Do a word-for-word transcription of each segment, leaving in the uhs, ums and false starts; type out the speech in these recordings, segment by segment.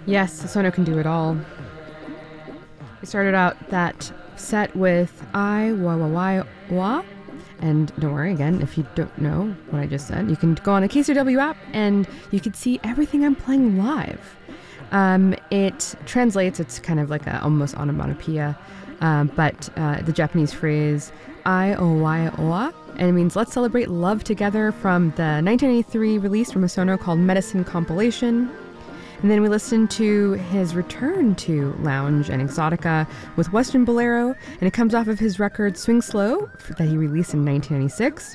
Yes, Hosono can do it all. We started out that set with I Wa Wa Wa Wa. And don't worry, again, if you don't know what I just said, you can go on the K C R W app and you can see everything I'm playing live. Um, it translates, it's kind of like a almost onomatopoeia, um, but uh, the Japanese phrase I O Y Oa, and it means let's celebrate love together, from the nineteen eighty-three release from Hosono called Medicine Compilation. And then we listened to his return to lounge and exotica with Western Bolero, and it comes off of his record Swing Slow that he released in nineteen ninety-six.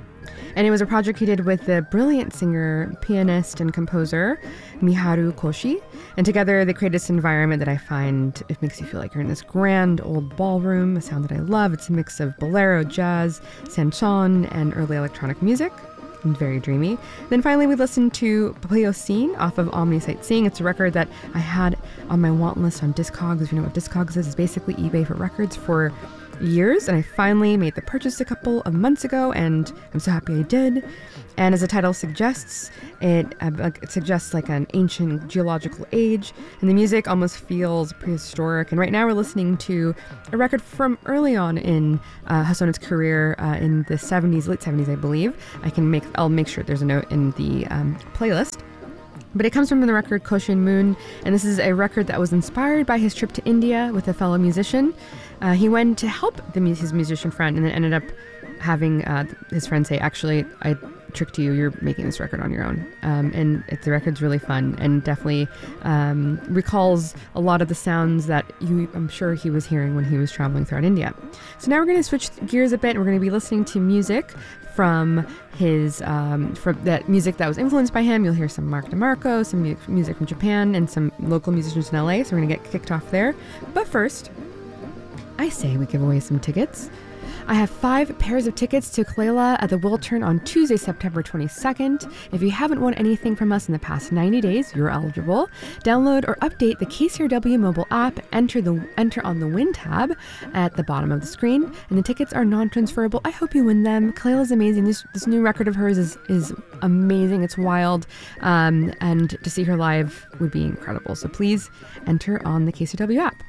And it was a project he did with the brilliant singer, pianist, and composer Miharu Koshi. And together they created this environment that I find, it makes you feel like you're in this grand old ballroom, a sound that I love. It's a mix of bolero, jazz, sanchon, and early electronic music. And very dreamy. Then finally we listened to Papilio Scene off of Omni Sightseeing. It's a record that I had on my want list on Discogs. If you know what Discogs is, it's basically eBay for records for years, and I finally made the purchase a couple of months ago, and I'm so happy I did. And as the title suggests, it, uh, it suggests like an ancient geological age, and the music almost feels prehistoric. And right now we're listening to a record from early on in uh, Hosono's career, uh, in the seventies, late seventies, I believe. I can make, I'll make sure there's a note in the um, playlist. But it comes from the record Koshin Moon, and this is a record that was inspired by his trip to India with a fellow musician. Uh, he went to help the, his musician friend, and then ended up having uh, his friend say, actually, I tricked you, you're making this record on your own. Um, and it, the record's really fun, and definitely um, recalls a lot of the sounds that you, I'm sure he was hearing when he was traveling throughout India. So now we're going to switch gears a bit, and we're going to be listening to music from his, um, from that music that was influenced by him. You'll hear some Mark DeMarco, some mu- music from Japan, and some local musicians in L A, so we're going to get kicked off there. But first, I say we give away some tickets. I have five pairs of tickets to Kalela at the Wiltern on Tuesday, September twenty-second. If you haven't won anything from us in the past ninety days, you're eligible. Download or update the K C R W mobile app, enter the enter on the Win tab at the bottom of the screen, and the tickets are non-transferable. I hope you win them. Kalela's amazing. This this new record of hers is, is amazing. It's wild, um, and to see her live would be incredible. So please enter on the K C R W app.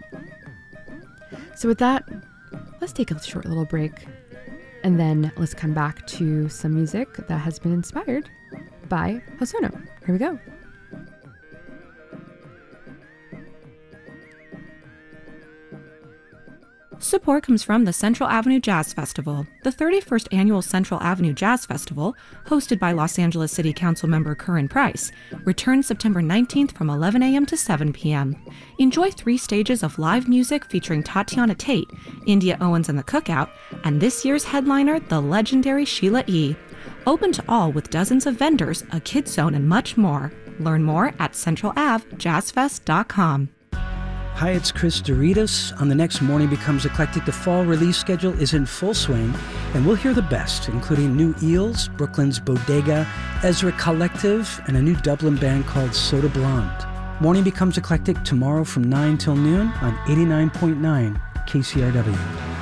So with that, let's take a short little break, and then let's come back to some music that has been inspired by Hosono. Here we go. Support comes from the Central Avenue Jazz Festival. The thirty-first Annual Central Avenue Jazz Festival, hosted by Los Angeles City Council member Curran Price, returns September nineteenth from eleven a.m. to seven p.m. Enjoy three stages of live music featuring Tatiana Tate, India Owens and the Cookout, and this year's headliner, the legendary Sheila E. Open to all with dozens of vendors, a kids zone, and much more. Learn more at central ave jazz fest dot com. Hi, it's Chris Doritas. On the next Morning Becomes Eclectic, the fall release schedule is in full swing, and we'll hear the best, including New Eels, Brooklyn's Bodega, Ezra Collective, and a new Dublin band called Soda Blonde. Morning Becomes Eclectic tomorrow from nine till noon on eighty-nine point nine K C R W.